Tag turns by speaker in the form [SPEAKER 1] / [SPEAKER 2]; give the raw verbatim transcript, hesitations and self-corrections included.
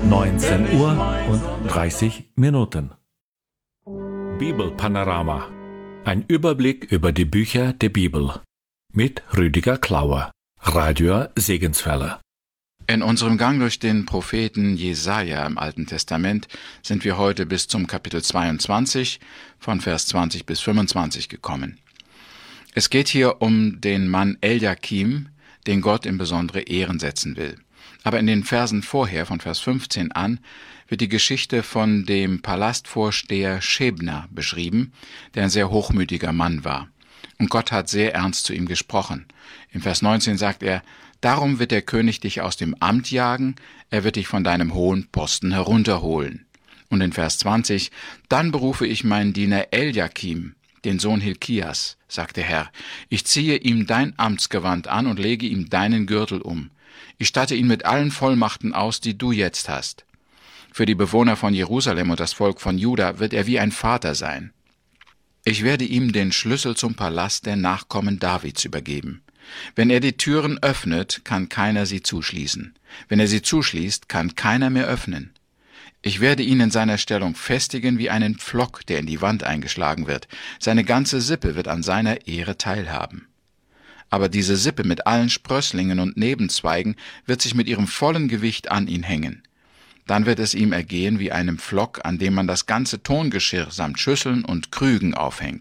[SPEAKER 1] neunzehn Uhr und dreißig Minuten. Bibelpanorama. Ein Überblick über die Bücher der Bibel. Mit Rüdiger Klauer, Radio Segenswelle.
[SPEAKER 2] In unserem Gang durch den Propheten Jesaja im Alten Testament sind wir heute bis zum Kapitel zweiundzwanzig, von Vers zwanzig bis fünfundzwanzig gekommen. Es geht hier um den Mann Eliakim, den Gott in besondere Ehren setzen will. Aber in den Versen vorher, von Vers fünfzehn an, wird die Geschichte von dem Palastvorsteher Schebna beschrieben, der ein sehr hochmütiger Mann war. Und Gott hat sehr ernst zu ihm gesprochen. Im Vers neunzehn sagt er: Darum wird der König dich aus dem Amt jagen, er wird dich von deinem hohen Posten herunterholen. Und in Vers zwanzig: Dann berufe ich meinen Diener Eliakim, den Sohn Hilkias, sagt der Herr. Ich ziehe ihm dein Amtsgewand an und lege ihm deinen Gürtel um. Ich statte ihn mit allen Vollmachten aus, die du jetzt hast. Für die Bewohner von Jerusalem und das Volk von Juda wird er wie ein Vater sein. Ich werde ihm den Schlüssel zum Palast der Nachkommen Davids übergeben. Wenn er die Türen öffnet, kann keiner sie zuschließen. Wenn er sie zuschließt, kann keiner mehr öffnen. Ich werde ihn in seiner Stellung festigen wie einen Pflock, der in die Wand eingeschlagen wird. Seine ganze Sippe wird an seiner Ehre teilhaben. Aber diese Sippe mit allen Sprösslingen und Nebenzweigen wird sich mit ihrem vollen Gewicht an ihn hängen. Dann wird es ihm ergehen wie einem Pflock, an dem man das ganze Tongeschirr samt Schüsseln und Krügen aufhängt.